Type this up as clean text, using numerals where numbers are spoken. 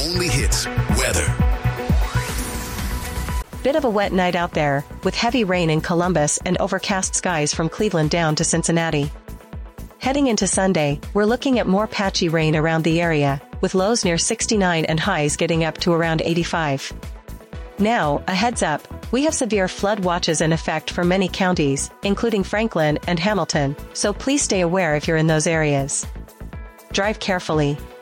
only hits weather. Bit of a wet night out there, with heavy rain in Columbus and overcast skies from Cleveland down to Cincinnati. Heading into Sunday, we're looking at more patchy rain around the area, with lows near 69 and highs getting up to around 85. Now, a heads up, we have severe flood watches in effect for many counties, including Franklin and Hamilton, so please stay aware if you're in those areas. Drive carefully,